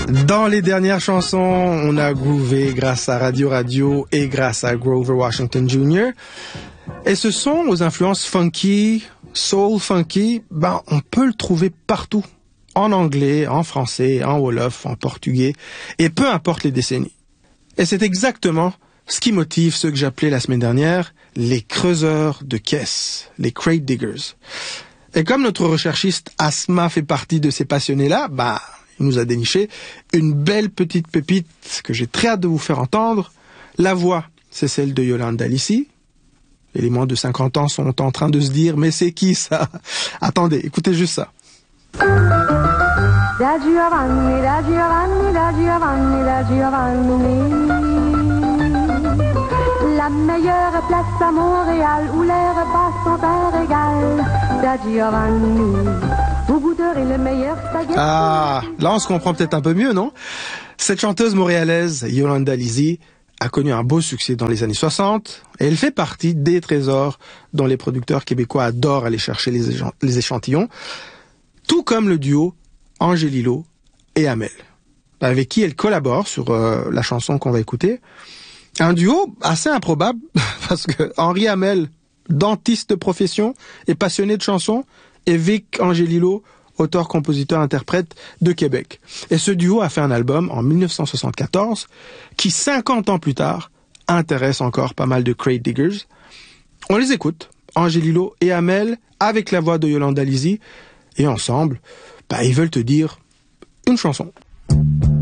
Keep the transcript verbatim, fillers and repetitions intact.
Dans les dernières chansons, on a groové grâce à Radio Radio et grâce à Grover Washington junior Et ce son aux influences funky, soul funky, ben, on peut le trouver partout. En anglais, en français, en wolof, en portugais, et peu importe les décennies. Et c'est exactement ce qui motive ceux que j'appelais la semaine dernière les creuseurs de caisses, les crate diggers. Et comme notre recherchiste Asma fait partie de ces passionnés-là, bah, il nous a déniché une belle petite pépite que j'ai très hâte de vous faire entendre. La voix, c'est celle de Yolande Alisi. Et les moins de cinquante ans sont en train de se dire, mais c'est qui ça? Attendez, écoutez juste ça. Da Giovanni, da Giovanni, da Giovanni, da Giovanni. La meilleure place à Montréal où les repas sont un régal. Da Giovanni, vous goûterez le meilleur spaghetti. Ah, là on se comprend peut-être un peu mieux, non? Cette chanteuse montréalaise, Yolande Alisi, a connu un beau succès dans les années soixante et elle fait partie des trésors dont les producteurs québécois adorent aller chercher les, échant- les échantillons, tout comme le duo Angelilo et Amel, avec qui elle collabore sur euh, la chanson qu'on va écouter. Un duo assez improbable, parce que Henri Hamel, dentiste de profession et passionné de chansons, et Vic Angelilo, auteur, compositeur, interprète de Québec. Et ce duo a fait un album en dix-neuf cent soixante-quatorze qui, cinquante ans plus tard, intéresse encore pas mal de crate diggers. On les écoute, Angelilo et Hamel, avec la voix de Yolande Alisi, et ensemble, bah, ils veulent te dire une chanson.